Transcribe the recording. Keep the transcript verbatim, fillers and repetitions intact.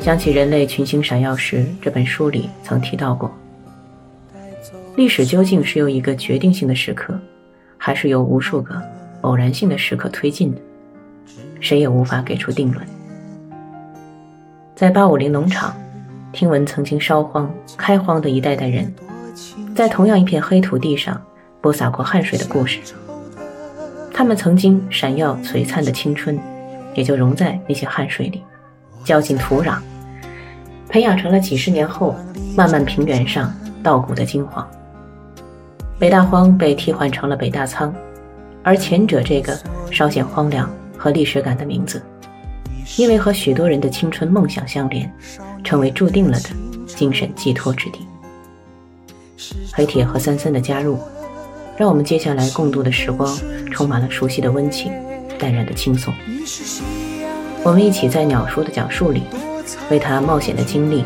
想起人类群星闪耀时这本书里曾提到过，历史究竟是由一个决定性的时刻，还是由无数个偶然性的时刻推进的，谁也无法给出定论。在八五零农场，听闻曾经烧荒开荒的一代代人在同样一片黑土地上播撒过汗水的故事，他们曾经闪耀璀璨的青春也就融在那些汗水里，浇进土壤，培养成了几十年后漫漫平原上稻谷的金黄。北大荒被替换成了北大仓，而前者这个稍显荒凉和历史感的名字，因为和许多人的青春梦想相连，成为注定了的精神寄托之地。黑铁和森森的加入，让我们接下来共度的时光充满了熟悉的温情，淡然的轻松。我们一起在鸟叔的讲述里，为他冒险的经历